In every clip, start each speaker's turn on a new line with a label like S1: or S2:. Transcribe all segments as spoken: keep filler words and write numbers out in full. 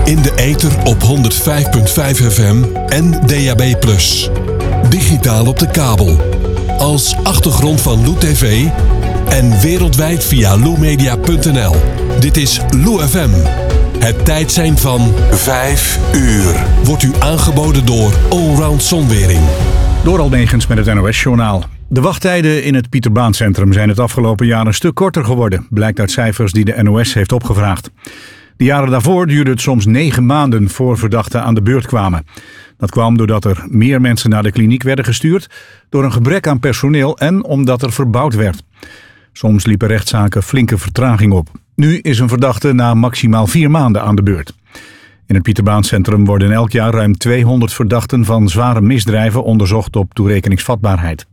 S1: In de ether op honderd vijf komma vijf F M en D A B plus. Digitaal op de kabel. Als achtergrond van Lou T V en wereldwijd via lou media punt n l. Dit is Lou F M. Het tijdsein van vijf uur. Wordt u aangeboden door Allround Zonwering.
S2: Door Almegens met het N O S-journaal. De wachttijden in het Pieterbaancentrum zijn het afgelopen jaar een stuk korter geworden, blijkt uit cijfers die de N O S heeft opgevraagd. De jaren daarvoor duurde het soms negen maanden voor verdachten aan de beurt kwamen. Dat kwam doordat er meer mensen naar de kliniek werden gestuurd, door een gebrek aan personeel en omdat er verbouwd werd. Soms liepen rechtszaken flinke vertraging op. Nu is een verdachte na maximaal vier maanden aan de beurt. In het Pieterbaancentrum worden elk jaar ruim tweehonderd verdachten van zware misdrijven onderzocht op toerekeningsvatbaarheid.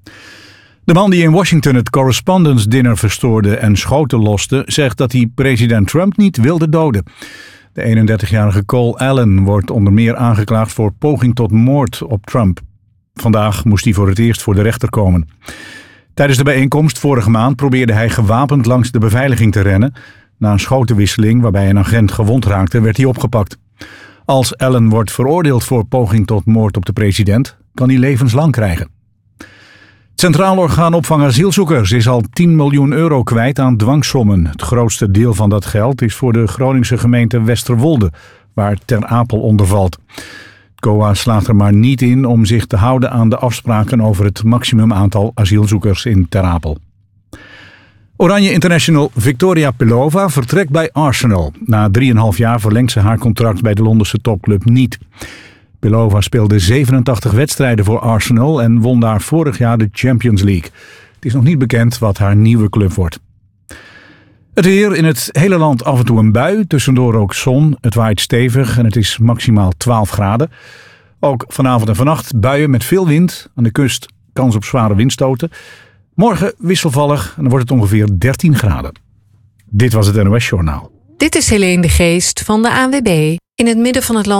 S2: De man die in Washington het Correspondence Dinner verstoorde en schoten loste, zegt dat hij president Trump niet wilde doden. De eenendertigjarige Cole Allen wordt onder meer aangeklaagd voor poging tot moord op Trump. Vandaag moest hij voor het eerst voor de rechter komen. Tijdens de bijeenkomst vorige maand probeerde hij gewapend langs de beveiliging te rennen. Na een schotenwisseling waarbij een agent gewond raakte, werd hij opgepakt. Als Allen wordt veroordeeld voor poging tot moord op de president, kan hij levenslang krijgen. Het Centraal Orgaan Opvang Asielzoekers is al tien miljoen euro kwijt aan dwangsommen. Het grootste deel van dat geld is voor de Groningse gemeente Westerwolde, waar Ter Apel onder valt. Het C O A slaagt er maar niet in om zich te houden aan de afspraken over het maximum aantal asielzoekers in Ter Apel. Oranje International Victoria Pelova vertrekt bij Arsenal. Na drieënhalf jaar verlengt ze haar contract bij de Londense topclub niet. Pelova speelde zevenentachtig wedstrijden voor Arsenal en won daar vorig jaar de Champions League. Het is nog niet bekend wat haar nieuwe club wordt. Het weer: in het hele land af en toe een bui, tussendoor ook zon. Het waait stevig en het is maximaal twaalf graden. Ook vanavond en vannacht buien met veel wind. Aan de kust kans op zware windstoten. Morgen wisselvallig en dan wordt het ongeveer dertien graden. Dit was het N O S-journaal.
S3: Dit is Helene de Geest van de A N W B. In het midden van het land